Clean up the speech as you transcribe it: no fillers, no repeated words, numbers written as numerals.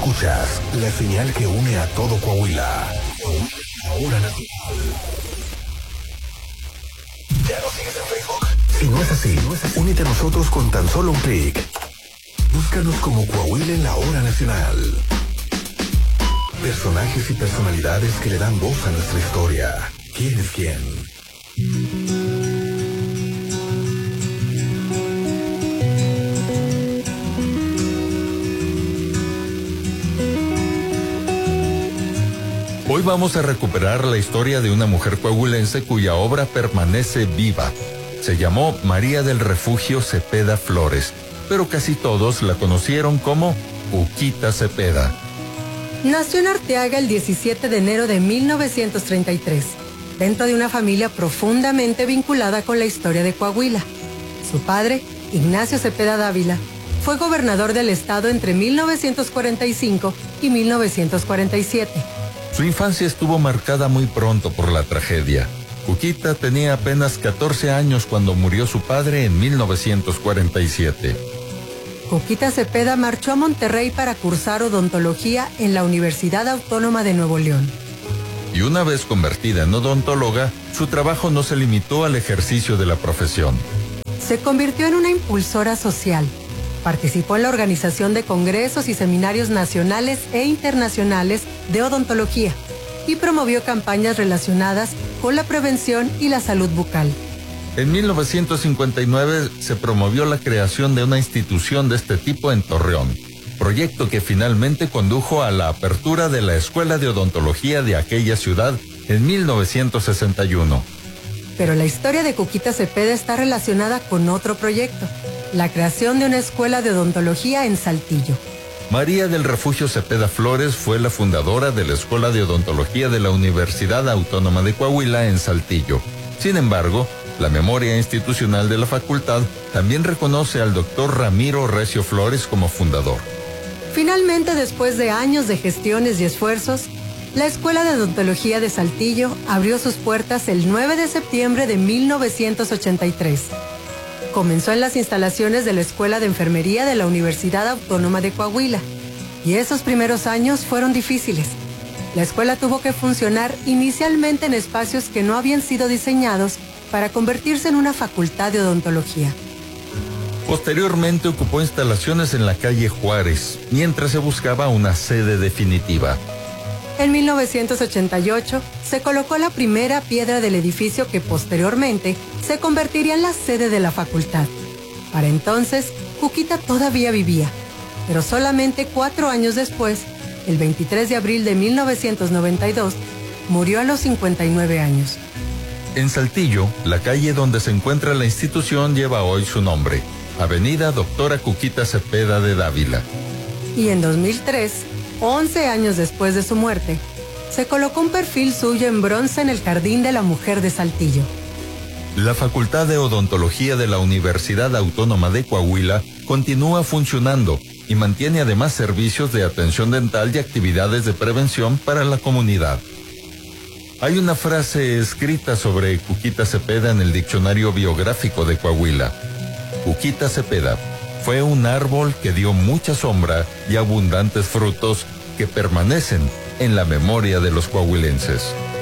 Escuchas la señal que une a todo Coahuila. Ahora Nacional. ¿Ya nos sigues en Facebook? Si no es así, únete a nosotros con tan solo un clic. Búscanos como Coahuila en la Hora Nacional. Personajes y personalidades que le dan voz a nuestra historia. ¿Quién es quién? Hoy vamos a recuperar la historia de una mujer coahuilense cuya obra permanece viva. Se llamó María del Refugio Cepeda Flores, pero casi todos la conocieron como Cuquita Cepeda. Nació en Arteaga el 17 de enero de 1933, dentro de una familia profundamente vinculada con la historia de Coahuila. Su padre, Ignacio Cepeda Dávila, fue gobernador del estado entre 1945 y 1947. Su infancia estuvo marcada muy pronto por la tragedia. Cuquita tenía apenas 14 años cuando murió su padre en 1947. Cuquita Cepeda marchó a Monterrey para cursar odontología en la Universidad Autónoma de Nuevo León. Y una vez convertida en odontóloga, su trabajo no se limitó al ejercicio de la profesión. Se convirtió en una impulsora social. Participó en la organización de congresos y seminarios nacionales e internacionales de odontología y promovió campañas relacionadas con la prevención y la salud bucal. En 1959 se promovió la creación de una institución de este tipo en Torreón, proyecto que finalmente condujo a la apertura de la Escuela de Odontología de aquella ciudad en 1961. Pero la historia de Cuquita Cepeda está relacionada con otro proyecto, la creación de una escuela de odontología en Saltillo. María del Refugio Cepeda Flores fue la fundadora de la Escuela de Odontología de la Universidad Autónoma de Coahuila en Saltillo. Sin embargo, la memoria institucional de la facultad también reconoce al doctor Ramiro Recio Flores como fundador. Finalmente, después de años de gestiones y esfuerzos, la Escuela de Odontología de Saltillo abrió sus puertas el 9 de septiembre de 1983. Comenzó en las instalaciones de la Escuela de Enfermería de la Universidad Autónoma de Coahuila, y esos primeros años fueron difíciles. La escuela tuvo que funcionar inicialmente en espacios que no habían sido diseñados para convertirse en una facultad de odontología. Posteriormente ocupó instalaciones en la calle Juárez, mientras se buscaba una sede definitiva. En 1988 se colocó la primera piedra del edificio que posteriormente se convertiría en la sede de la facultad. Para entonces, Cuquita todavía vivía, pero solamente 4 años después, el 23 de abril de 1992, murió a los 59 años. En Saltillo, la calle donde se encuentra la institución lleva hoy su nombre, Avenida Doctora Cuquita Cepeda de Dávila. Y en 2003, 11 años después de su muerte, se colocó un perfil suyo en bronce en el Jardín de la Mujer de Saltillo. La Facultad de Odontología de la Universidad Autónoma de Coahuila continúa funcionando y mantiene además servicios de atención dental y actividades de prevención para la comunidad. Hay una frase escrita sobre Cuquita Cepeda en el Diccionario Biográfico de Coahuila. Cuquita Cepeda fue un árbol que dio mucha sombra y abundantes frutos que permanecen en la memoria de los coahuilenses.